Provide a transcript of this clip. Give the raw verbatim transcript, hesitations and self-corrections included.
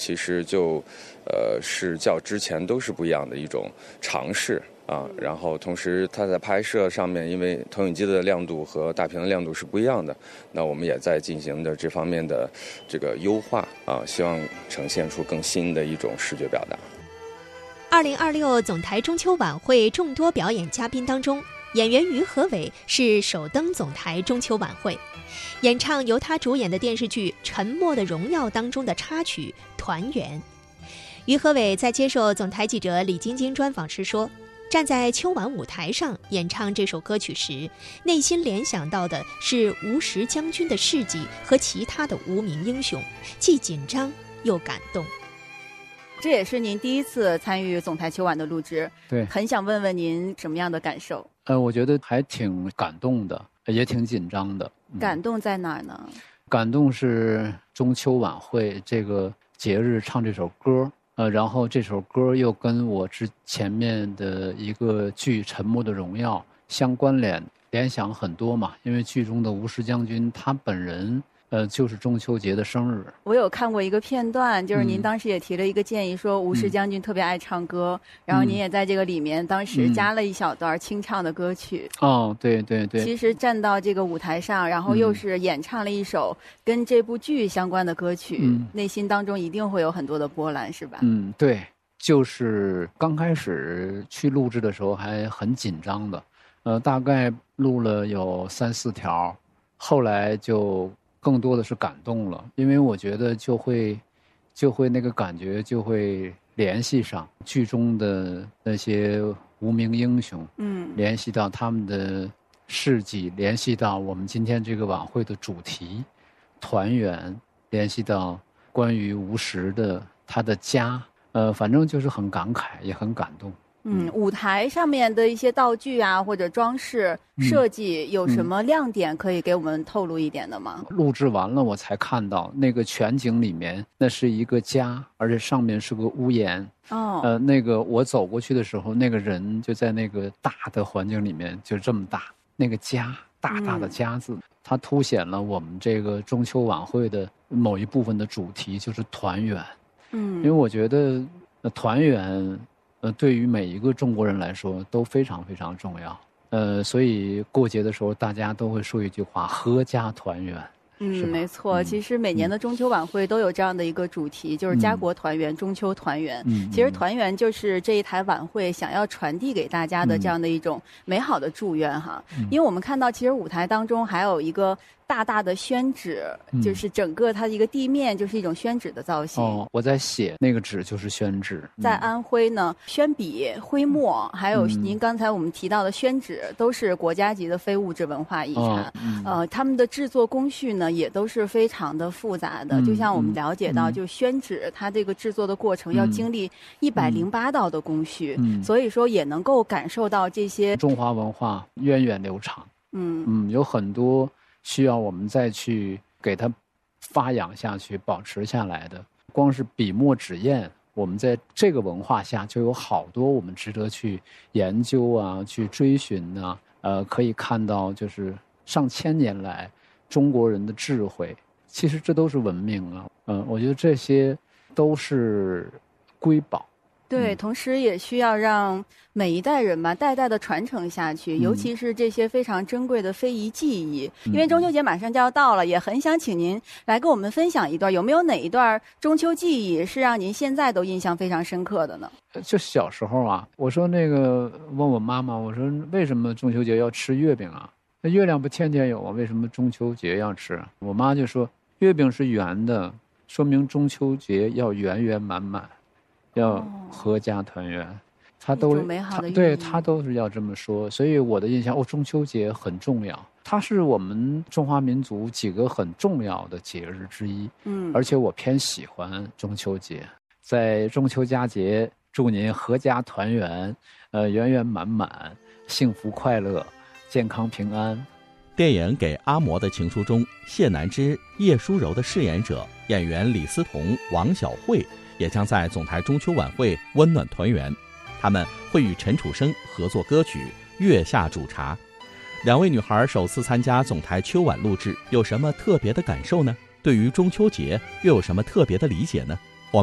其实就呃是较之前都是不一样的一种尝试啊。然后同时它在拍摄上面，因为投影机的亮度和大屏的亮度是不一样的，那我们也在进行的这方面的这个优化啊，希望呈现出更新的一种视觉表达。 二零二六总台中秋晚会众多表演嘉宾当中，演员于和伟是首登总台中秋晚会，演唱由他主演的电视剧《沉默的荣耀》当中的插曲《团圆》。于和伟在接受总台记者李晶晶专访时说，站在秋晚舞台上演唱这首歌曲时，内心联想到的是吴石将军的事迹和其他的无名英雄，既紧张又感动。 这也是您第一次参与总台秋晚的录制， 对， 很想问问您什么样的感受？ 呃，我觉得还挺感动的，也挺紧张的。 嗯、感动在哪儿呢？ 感动是中秋晚会这个节日唱这首歌，呃，然后这首歌又跟我之前面的一个剧《沉默的荣耀》相关联，联想很多嘛。因为剧中的吴石将军他本人。呃，就是中秋节的生日。 我有看过一个片段，就是您当时也提了一个建议，说吴石将军特别爱唱歌，嗯、然后您也在这个里面当时加了一小段清唱的歌曲。 嗯、哦，对对对。 其实站到这个舞台上，然后又是演唱了一首跟这部剧相关的歌曲，嗯、内心当中一定会有很多的波澜，是吧？ 嗯，对，就是刚开始去录制的时候还很紧张的，呃，大概录了有三四条，后来就。更多的是感动了，因为我觉得就会就会那个感觉就会联系上剧中的那些无名英雄，嗯，联系到他们的事迹，联系到我们今天这个晚会的主题团圆，联系到关于吴石的他的家，呃，反正就是很感慨，也很感动。 嗯，舞台上面的一些道具啊，或者装饰设计，有什么亮点可以给我们透露一点的吗？ 录制完了，我才看到那个全景里面，那是一个家，而且上面是个屋檐。哦，呃，那个我走过去的时候，那个人就在那个大的环境里面，就这么大，那个家，大大的家字，嗯、它凸显了我们这个中秋晚会的某一部分的主题，就是团圆。嗯，因为我觉得，呃，团圆。呃，对于每一个中国人来说都非常非常重要。呃，所以过节的时候，大家都会说一句话：“阖家团圆。” 嗯，没错。嗯、其实每年的中秋晚会都有这样的一个主题，嗯、就是家国团圆、中秋团圆。嗯，其实团圆就是这一台晚会想要传递给大家的这样的一种美好的祝愿哈。嗯、因为我们看到，其实舞台当中还有一个。大大的宣纸，就是整个它一个地面就是一种宣纸的造型。 哦，我在写那个纸就是宣纸。 嗯、在安徽呢，宣笔、徽墨，还有您刚才我们提到的宣纸，都是国家级的非物质文化遗产。哦嗯、呃，他们的制作工序呢，也都是非常的复杂的。嗯、就像我们了解到，嗯、就宣纸它这个制作的过程要经历一百零八道的工序，嗯、所以说也能够感受到这些中华文化源远流长。嗯嗯，有很多。需要我们再去给它发扬下去、保持下来的。光是笔墨纸砚，我们在这个文化下就有好多我们值得去研究啊、去追寻啊。呃，可以看到就是上千年来中国人的智慧，其实这都是文明啊。嗯、呃，我觉得这些都是瑰宝。 对，同时也需要让每一代人吧，代代的传承下去，尤其是这些非常珍贵的非遗技艺。嗯、因为中秋节马上就要到了，也很想请您来跟我们分享一段，有没有哪一段中秋记忆是让您现在都印象非常深刻的呢？ 就小时候啊，我说那个问我妈妈，我说为什么中秋节要吃月饼啊？那月亮不天天有啊，为什么中秋节要吃？我妈就说月饼是圆的，说明中秋节要圆圆满满。要阖家团圆，哦、他都他对他都是要这么说，所以我的印象，哦，中秋节很重要，它是我们中华民族几个很重要的节日之一。嗯，而且我偏喜欢中秋节，在中秋佳节，祝您阖家团圆，呃，圆圆满满，幸福快乐，健康平安。 电影《给阿嬷的情书》中，谢南枝、叶舒柔的饰演者演员李思彤、王晓慧。也将在总台中秋晚会温暖团圆，他们会与陈楚生合作歌曲《月下煮茶》。两位女孩首次参加总台秋晚录制，有什么特别的感受呢？对于中秋节又有什么特别的理解呢？